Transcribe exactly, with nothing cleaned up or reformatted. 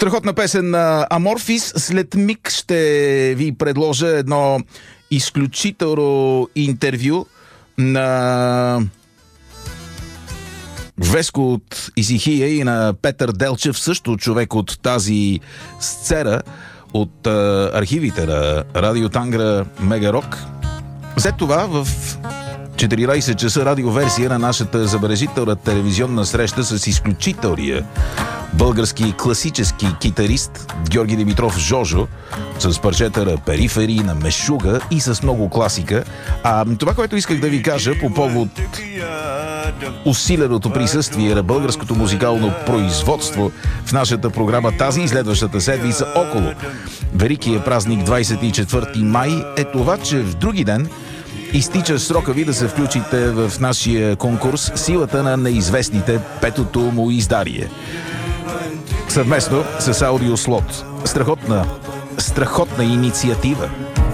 Страхотна песен на Аморфис. След миг ще ви предложа едно изключително интервю на Веско от Исихия и на Петър Делчев, също човек от тази сцена, от а, архивите на Радио Тангра Мегарок. След това в четиринайсет часа радиоверсия на нашата забележителна телевизионна среща с изключителния български класически китарист Георги Димитров Жожо с парчета на Перифери, на Мешуга и с много класика. А това, което исках да ви кажа по повод усиленото присъствие на българското музикално производство в нашата програма тази и следващата седмица около великия празник двайсет и четвърти май е това, че в други ден изтича срока ви да се включите в нашия конкурс "Силата на неизвестните", петото му издание. Съвместно с Аудиослот. Страхотна, страхотна инициатива.